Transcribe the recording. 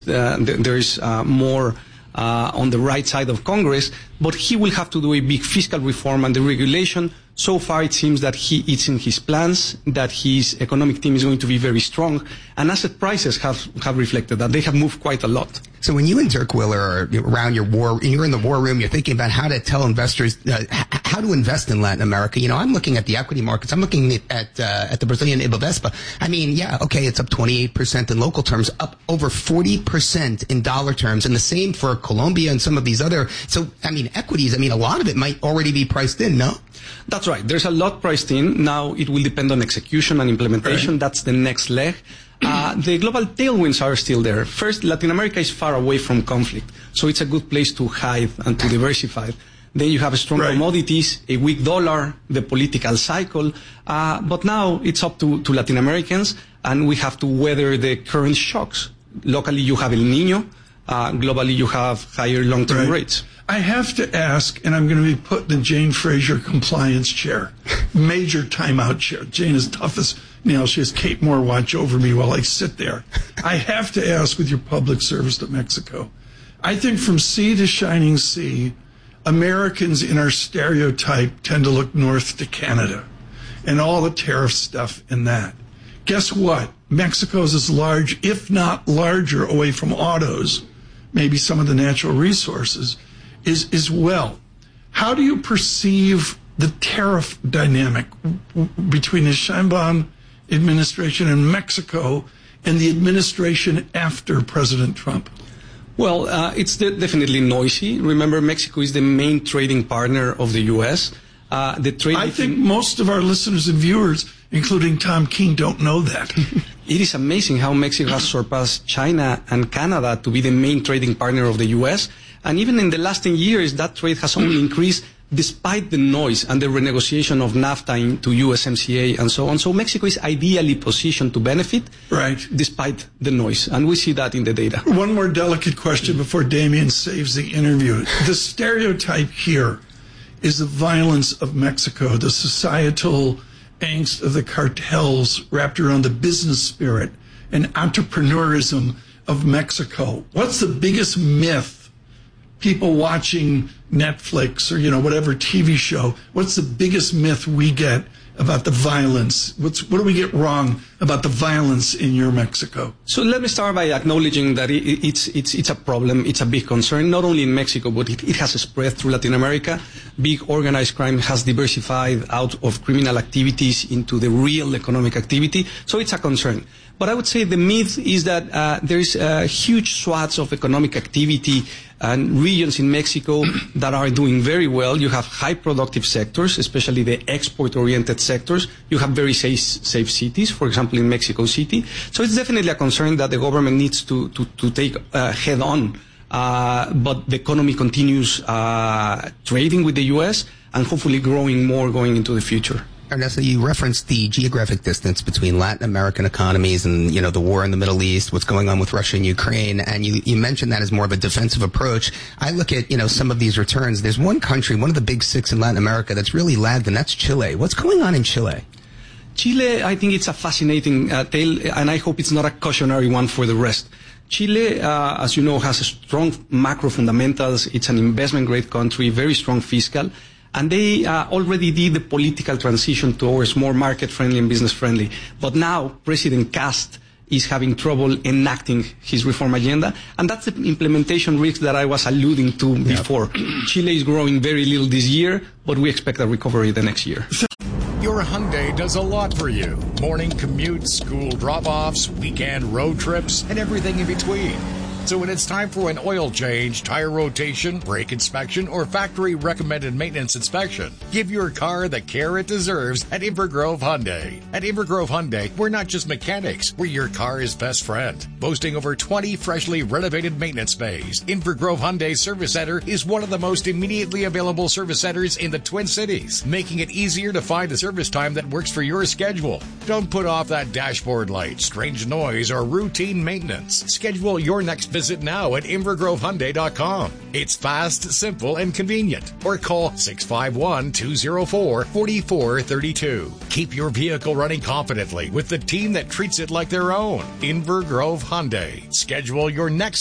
there is more on the right side of Congress, but he will have to do a big fiscal reform and deregulation. So far, it seems that it's in his plans, that his economic team is going to be very strong, and asset prices have reflected that. They have moved quite a lot. So when you and Dirk Willer are around you're in the war room, you're thinking about how to tell investors how to invest in Latin America. I'm looking at the equity markets. I'm looking at the Brazilian Ibovespa. I mean, yeah, okay, it's up 28% in local terms, up over 40% in dollar terms, and the same for Colombia and some of these other. So, I mean, equities, a lot of it might already be priced in, no? That's right. There's a lot priced in. Now it will depend on execution and implementation. Right. That's the next leg. The global tailwinds are still there. First, Latin America is far away from conflict, so it's a good place to hide and to diversify. Then you have strong commodities, a weak dollar, the political cycle. But now it's up to Latin Americans, and we have to weather the current shocks. Locally, you have El Niño. Globally, you have higher long-term rates. I have to ask, and I'm going to be put in the Jane Fraser compliance chair, major timeout chair. Jane is tough as nails. She has Kate Moore watch over me while I sit there. I have to ask, with your public service to Mexico, I think from sea to shining sea, Americans in our stereotype tend to look north to Canada and all the tariff stuff in that. Guess what? Mexico is as large, if not larger, away from autos, maybe some of the natural resources, is well. How do you perceive the tariff dynamic between the Sheinbaum administration in Mexico and the administration after President Trump? Well, it's definitely noisy. Remember, Mexico is the main trading partner of the U.S. I think most of our listeners and viewers, including Tom Keene, don't know that. It is amazing how Mexico has surpassed China and Canada to be the main trading partner of the U.S. And even in the last 10 years, that trade has only increased despite the noise and the renegotiation of NAFTA into USMCA and so on. So Mexico is ideally positioned to benefit despite the noise. And we see that in the data. One more delicate question before Damien saves the interview. The stereotype here is the violence of Mexico, the societal angst of the cartels wrapped around the business spirit and entrepreneurism of Mexico. What's the biggest myth? People watching Netflix or, whatever TV show, what's the biggest myth we get about the violence? What do we get wrong about the violence in your Mexico? So let me start by acknowledging that it's a problem. It's a big concern, not only in Mexico, but it has spread through Latin America. Big organized crime has diversified out of criminal activities into the real economic activity. So it's a concern. But I would say the myth is that there is huge swaths of economic activity and regions in Mexico that are doing very well. You have high productive sectors, especially the export-oriented sectors. You have very safe cities, for example, in Mexico City. So it's definitely a concern that the government needs to take head on. But the economy continues trading with the U.S. and hopefully growing more going into the future. Ernesto, you referenced the geographic distance between Latin American economies and, the war in the Middle East, what's going on with Russia and Ukraine, and you mentioned that as more of a defensive approach. I look at, some of these returns. There's one country, one of the big six in Latin America that's really lagged, and that's Chile. What's going on in Chile? Chile, I think it's a fascinating tale, and I hope it's not a cautionary one for the rest. Chile, as you know, has strong macro fundamentals. It's an investment-grade country, very strong fiscal. And they already did the political transition towards more market-friendly and business-friendly. But now President Kast is having trouble enacting his reform agenda, and that's the implementation risk that I was alluding to before. Chile is growing very little this year, but we expect a recovery the next year. Your Hyundai does a lot for you. Morning commutes, school drop-offs, weekend road trips, and everything in between. So when it's time for an oil change, tire rotation, brake inspection, or factory-recommended maintenance inspection, give your car the care it deserves at Invergrove Hyundai. At Invergrove Hyundai, we're not just mechanics, we're your car's best friend. Boasting over 20 freshly renovated maintenance bays, Invergrove Hyundai Service Center is one of the most immediately available service centers in the Twin Cities, making it easier to find a service time that works for your schedule. Don't put off that dashboard light, strange noise, or routine maintenance. Schedule your next Visit now at invergrovehyundai.com. It's fast, simple, and convenient. Or call 651-204-4432. Keep your vehicle running confidently with the team that treats it like their own. Inver Grove Hyundai. Schedule your next